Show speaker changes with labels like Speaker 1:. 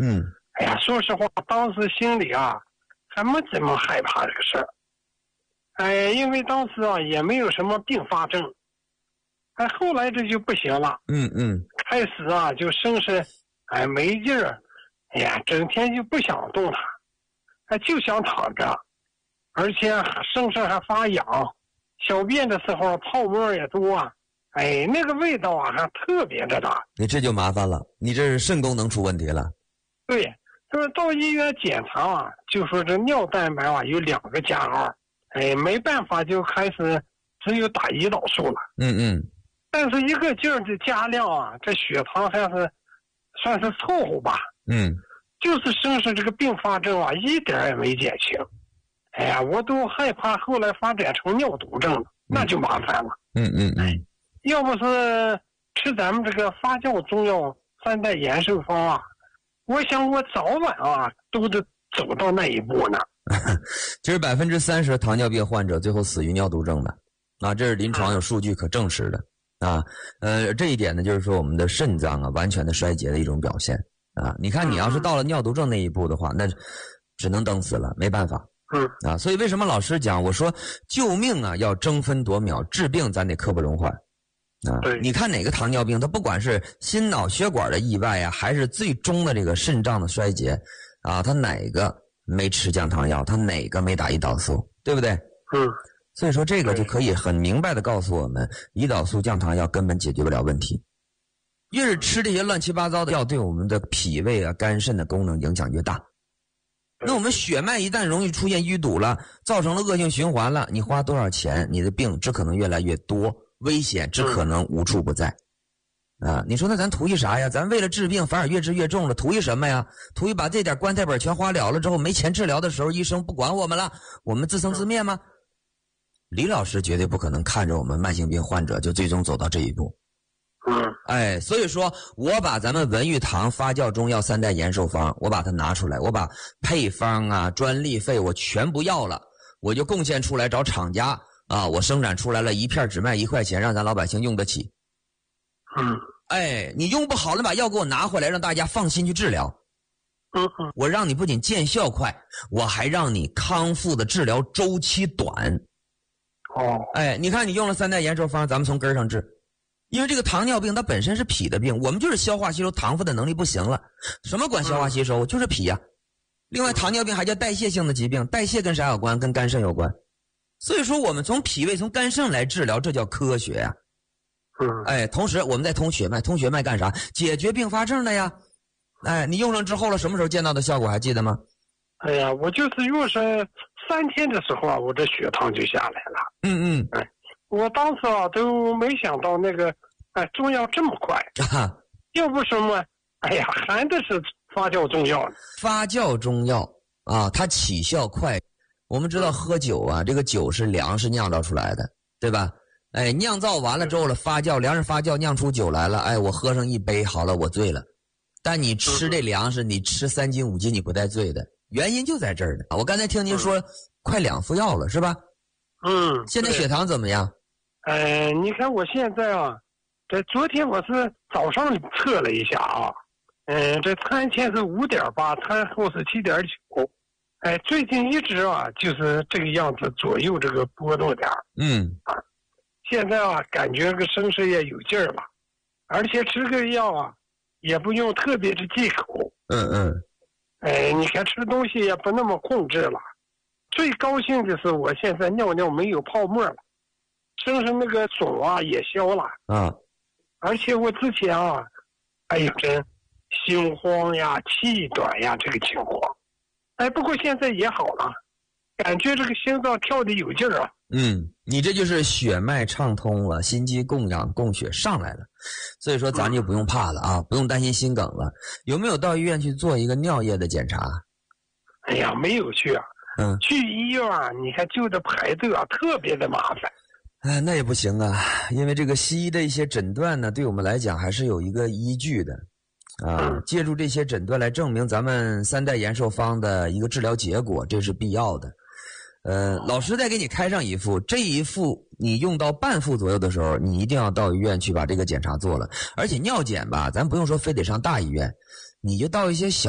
Speaker 1: 哎呀，说实话，当时心里啊还没怎么害怕这个事儿。因为当时啊也没有什么并发症。后来这就不行了。开始啊就生是没劲儿，哎呀，整天就不想动弹，就想躺着，而且身上还发痒，小便的时候泡沫也多啊。那个味道啊还特别的大。
Speaker 2: 你这就麻烦了，你这是肾功能出问题了。
Speaker 1: 对，就是到医院检查啊，就说这尿蛋白啊有2个加号，没办法就开始只有打胰岛素了。但是一个劲儿的加量啊，这血糖还是算是凑合吧。就是生是这个并发症啊，一点也没减轻。哎呀，我都害怕后来发展成尿毒症了，那就麻烦了。要不是吃咱们这个发酵中药3代延寿方啊，我想我早晚啊都得走到那一步呢。
Speaker 2: 其实30%的糖尿病患者最后死于尿毒症的啊，这是临床有数据可证实的啊。这一点呢，就是说我们的肾脏啊完全的衰竭的一种表现啊。你看，你要是到了尿毒症那一步的话，那只能等死了，没办法。所以为什么老师讲我说救命啊要争分夺秒，治病咱得刻不容缓啊。你看哪个糖尿病，它不管是心脑血管的意外啊，还是最终的这个肾脏的衰竭啊，它哪个没吃降糖药，它哪个没打胰岛素，对不对？所以说这个就可以很明白的告诉我们，胰岛素降糖药根本解决不了问题。越是吃这些乱七八糟的药，对我们的脾胃啊、肝肾的功能影响越大。那我们血脉一旦容易出现淤堵了，造成了恶性循环了，你花多少钱，你的病只可能越来越多，危险只可能无处不在。你说那咱图一啥呀？咱为了治病反而越治越重了，图一什么呀？图一把这点棺材本全花了之后，没钱治疗的时候，医生不管我们了，我们自生自灭吗？李老师绝对不可能看着我们慢性病患者就最终走到这一步。所以说我把咱们文玉堂发酵中药3代延寿方，我把它拿出来，我把配方啊、专利费我全不要了，我就贡献出来找厂家啊，我生产出来了一片只卖1块钱，让咱老百姓用得起。你用不好了，把药给我拿回来，让大家放心去治疗。我让你不仅见效快，我还让你康复的治疗周期短。你看你用了3代延寿方，咱们从根上治。因为这个糖尿病它本身是脾的病，我们就是消化吸收糖分的能力不行了。什么管消化吸收？就是脾呀。另外糖尿病还叫代谢性的疾病，代谢跟啥有关？跟肝肾有关。所以说我们从脾胃从肝肾来治疗，这叫科学呀。同时我们再通血脉，通血脉干啥？解决并发症的呀。你用上之后了，什么时候见到的效果还记得吗？
Speaker 1: 我就是用上3天的时候啊，我这血糖就下来了。我当时啊都没想到那个中药这么快。要不什么含的是发酵中药呢。
Speaker 2: 发酵中药啊，它起效快。我们知道喝酒啊，这个酒是粮食酿造出来的，对吧？酿造完了之后了，发酵，粮食发酵酿出酒来了，我喝上一杯好了，我醉了。但你吃这粮食，你吃3斤5斤你不带醉的，原因就在这儿呢。我刚才听您说快2副药了是吧？现在血糖怎么样？
Speaker 1: 你看我现在啊，这昨天我是早上测了一下啊，这餐前是5.8，餐后是7.9，最近一直啊就是这个样子左右这个波动点。现在啊感觉个身上也有劲儿了，而且吃个药啊也不用特别的忌口。你看吃东西也不那么控制了。最高兴的是我现在尿尿没有泡沫了。身上那个肿啊也消了。而且我之前啊真心慌呀、气短呀这个情况，不过现在也好了，感觉这个心脏跳的有劲儿啊。
Speaker 2: 你这就是血脉畅通了，心肌供氧供血上来了，所以说咱就不用怕了啊，不用担心心梗了。有没有到医院去做一个尿液的检查？
Speaker 1: 没有去啊。去医院啊，你看就得排队啊，特别的麻烦。
Speaker 2: 那也不行啊，因为这个西医的一些诊断呢，对我们来讲还是有一个依据的借助这些诊断来证明咱们3代延寿方的一个治疗结果，这是必要的。老师再给你开上一副，这一副你用到半副左右的时候，你一定要到医院去把这个检查做了。而且尿检吧，咱不用说非得上大医院，你就到一些小